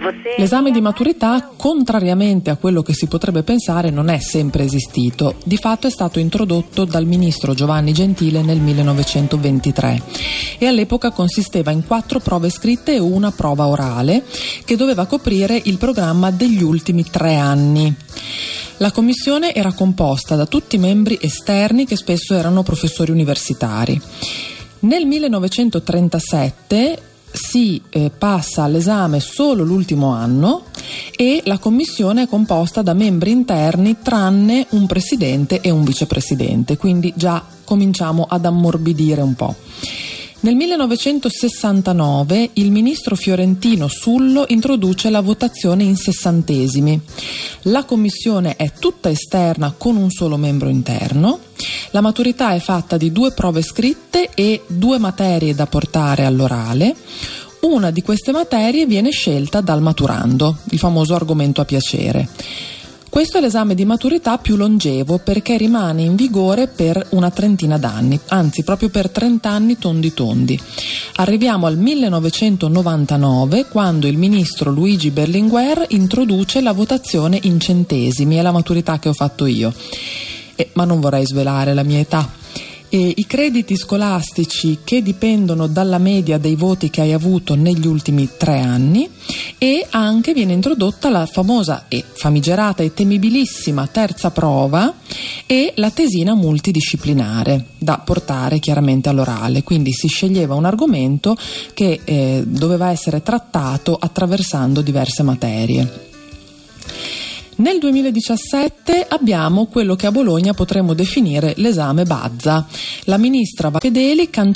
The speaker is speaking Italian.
L'esame di maturità, contrariamente a quello che si potrebbe pensare, non è sempre esistito. Di fatto è stato introdotto dal ministro Giovanni Gentile nel 1923 e all'epoca consisteva in 4 prove scritte e una prova orale che doveva coprire il programma degli ultimi 3 anni. La commissione era composta da tutti membri esterni che spesso erano professori universitari. Nel 1937 si passa all'esame solo l'ultimo anno e la commissione è composta da membri interni tranne un presidente e un vicepresidente, quindi già cominciamo ad ammorbidire un po'. Nel 1969 il ministro fiorentino Sullo introduce la votazione in sessantesimi. La commissione è tutta esterna con un solo membro interno. La maturità è fatta di 2 prove scritte e 2 materie da portare all'orale. Una di queste materie viene scelta dal maturando, il famoso argomento a piacere. Questo è l'esame di maturità più longevo perché rimane in vigore per una trentina d'anni, anzi proprio per 30 anni tondi. Arriviamo al 1999 quando il ministro Luigi Berlinguer introduce la votazione in centesimi, è la maturità che ho fatto io. Ma non vorrei svelare la mia età. I crediti scolastici che dipendono dalla media dei voti che hai avuto negli ultimi 3 anni e anche viene introdotta la famosa e famigerata e temibilissima terza prova e la tesina multidisciplinare da portare chiaramente all'orale, quindi si sceglieva un argomento che doveva essere trattato attraversando diverse materie. Nel 2017 abbiamo quello che a Bologna potremmo definire l'esame Bazza. La ministra Fedeli